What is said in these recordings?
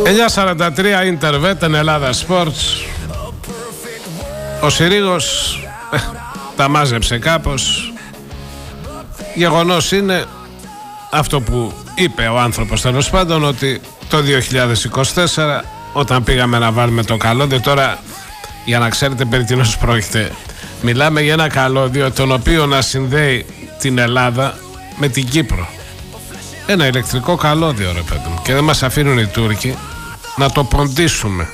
9:43 Ιντερβέτ, Ελλάδα Sports. Ο Συρίγος τα μάζεψε κάπως. Γεγονός είναι αυτό που είπε ο άνθρωπος, τέλος πάντων, ότι το 2024 όταν πήγαμε να βάλουμε το καλώδιο, τώρα για να ξέρετε περί τίνος πρόκειται, μιλάμε για ένα καλώδιο τον οποίο να συνδέει την Ελλάδα με την Κύπρο. Ένα ηλεκτρικό καλώδιο, ρε παιδί μου, και δεν μας αφήνουν οι Τούρκοι να το ποντίσουμε.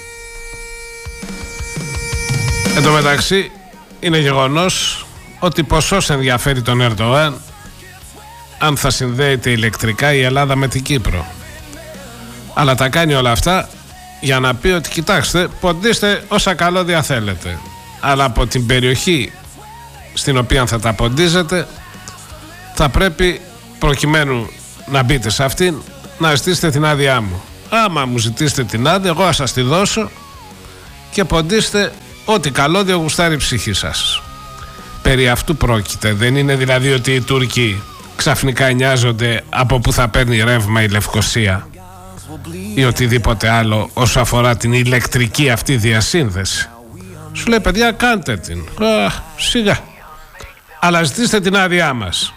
Εν τω μεταξύ είναι γεγονός ότι ποσός ενδιαφέρει τον Ερντογάν αν θα συνδέεται ηλεκτρικά η Ελλάδα με την Κύπρο. Αλλά τα κάνει όλα αυτά για να πει ότι κοιτάξτε, ποντίστε όσα καλώδια θέλετε, αλλά από την περιοχή στην οποία θα τα ποντίζετε θα πρέπει, προκειμένου να μπείτε σε αυτήν, να ζητήσετε την άδειά μου. Άμα μου ζητήσετε την άδεια, εγώ θα σας τη δώσω και ποντίστε ό,τι καλώδιο γουστάρει η ψυχή σας. Περί αυτού πρόκειται. Δεν είναι δηλαδή ότι οι Τούρκοι ξαφνικά νοιάζονται από που θα παίρνει ρεύμα η Λευκοσία ή οτιδήποτε άλλο όσο αφορά την ηλεκτρική αυτή διασύνδεση. Σου λέει, παιδιά, κάντε την. Σιγά. Αλλά ζητήστε την άδειά μας.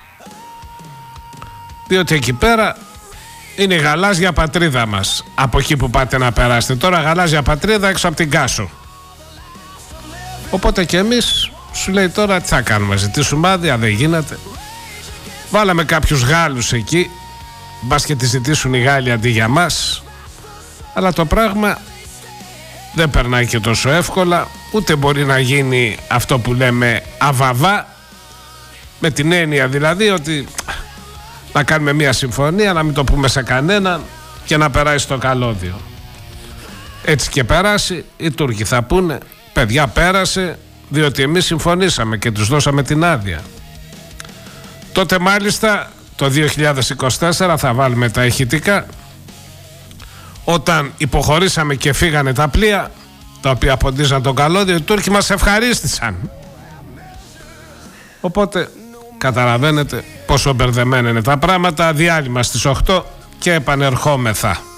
Διότι εκεί πέρα είναι η γαλάζια πατρίδα μας. Από εκεί που πάτε να περάσετε. Τώρα γαλάζια πατρίδα έξω από την Κάσο. Οπότε και εμείς, σου λέει, τώρα τι θα κάνουμε, ζητήσουμε άδεια? Δεν γίνεται. Βάλαμε κάποιους Γάλλους εκεί, μπας και τη ζητήσουν οι Γάλλοι αντί για μας. Αλλά το πράγμα δεν περνάει και τόσο εύκολα, ούτε μπορεί να γίνει αυτό που λέμε αβαβά, με την έννοια δηλαδή ότι να κάνουμε μια συμφωνία, να μην το πούμε σε κανέναν και να περάσει το καλώδιο. Έτσι και περάσει, οι Τούρκοι θα πούνε, παιδιά, πέρασε διότι εμείς συμφωνήσαμε και τους δώσαμε την άδεια. Τότε μάλιστα το 2024 θα βάλουμε τα ηχητικά, όταν υποχωρήσαμε και φύγανε τα πλοία τα οποία ποντίζαν το καλώδιο, οι Τούρκοι μας ευχαρίστησαν. Οπότε καταλαβαίνετε πόσο μπερδεμένα είναι τα πράγματα. Διάλειμμα στις 8 και επανερχόμεθα.